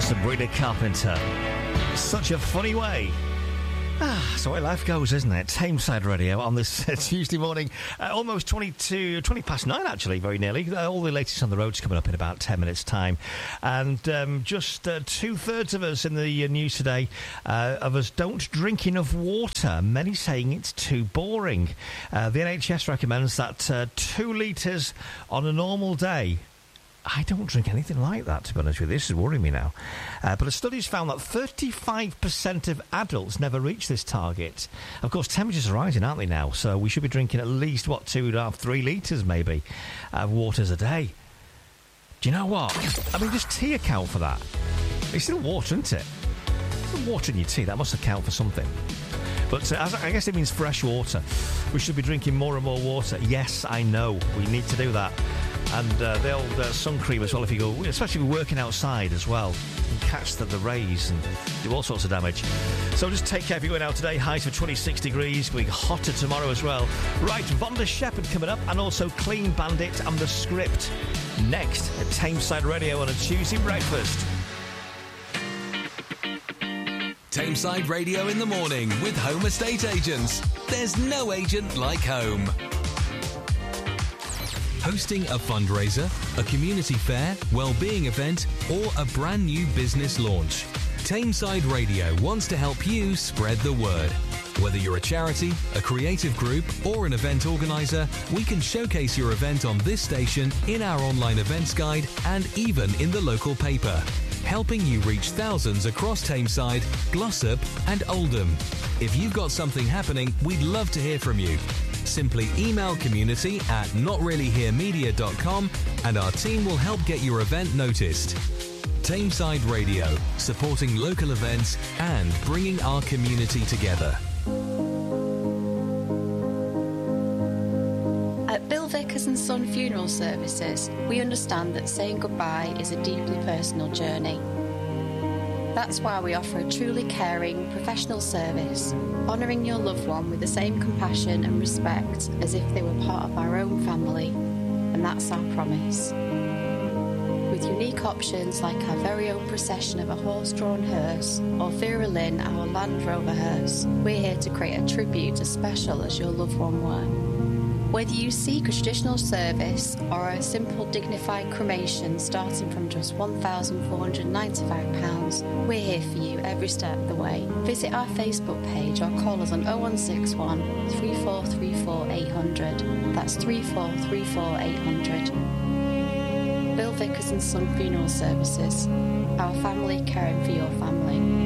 Sabrina Carpenter. Such a funny way. That's the way life goes, isn't it? Tameside Radio on this Tuesday morning. Almost 20 past 9, actually, very nearly. All the latest on the road's coming up in about 10 minutes' time. And just two-thirds of us in the news today of us don't drink enough water. Many saying it's too boring. The NHS recommends that 2 litres on a normal day. I don't drink anything like that, to be honest with you. This is worrying me now. But a study's found that 35% of adults never reach this target. Of course, temperatures are rising, aren't they, now? So we should be drinking at least, 2.5, 3 litres, maybe, of waters a day. Do you know what? I mean, does tea account for that? It's still water, isn't it? There's water in your tea. That must account for something. But I guess it means fresh water. We should be drinking more and more water. Yes, I know. We need to do that. And the old sun cream as well, if you go, especially if you're working outside as well, you can catch the rays and do all sorts of damage. So just take care if you're going out today. Highs of 26 degrees, going hotter tomorrow as well. Right, Vonda Shepherd coming up, and also Clean Bandit and The Script next at Tameside Radio on a Tuesday breakfast. Tameside Radio in the morning with Home Estate Agents. There's no agent like home. Hosting a fundraiser, a community fair, well-being event, or a brand new business launch. Tameside Radio wants to help you spread the word. Whether you're a charity, a creative group, or an event organiser, we can showcase your event on this station, in our online events guide, and even in the local paper. Helping you reach thousands across Tameside, Glossop and Oldham. If you've got something happening, we'd love to hear from you. Simply email community@notreallyheremedia.com and our team will help get your event noticed. Tameside Radio, supporting local events and bringing our community together. At Bill Vickers and Son Funeral Services, we understand that saying goodbye is a deeply personal journey. That's why we offer a truly caring, professional service, honouring your loved one with the same compassion and respect as if they were part of our own family, and that's our promise. With unique options like our very own procession of a horse-drawn hearse or Vera Lynn, our Land Rover hearse, we're here to create a tribute as special as your loved one were. Whether you seek a traditional service or a simple dignified cremation starting from just £1,495, we're here for you every step of the way. Visit our Facebook page or call us on 0161 3434 800. That's 3434 800. Bill Vickers and Son Funeral Services. Our family caring for your family.